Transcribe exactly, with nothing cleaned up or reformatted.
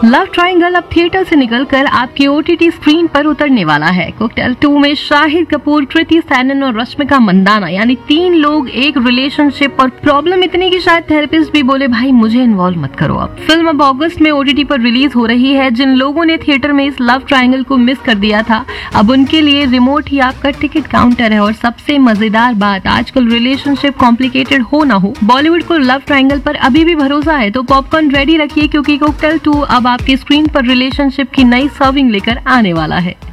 Love triangle अब theatre से निकलकर आपकी ओटीटी स्क्रीन पर उतरने वाला है। कॉकटेल टू में शाहिद कपूर, कृति सैनन और रश्मिका मंदाना यानी तीन लोग एक रिलेशनशिप, और प्रॉब्लम इतनी कि शायद थेरेपिस्ट भी बोले भाई मुझे इन्वॉल्व मत करो। अब फिल्म अब अगस्त में ओटीटी पर रिलीज हो रही है। जिन लोगों ने थिएटर में इस लव ट्रायंगल को मिस कर दिया था, अब उनके लिए रिमोट ही आपका टिकट काउंटर है। और सबसे मजेदार बात, आजकल रिलेशनशिप कॉम्प्लिकेटेड हो ना हो, बॉलीवुड को लव ट्रायंगल पर अभी भी भरोसा है। तो पॉपकॉर्न रेडी रखिए, क्योंकि कॉकटेल टू अब आपकी स्क्रीन पर रिलेशनशिप की नई सर्विंग लेकर आने वाला है।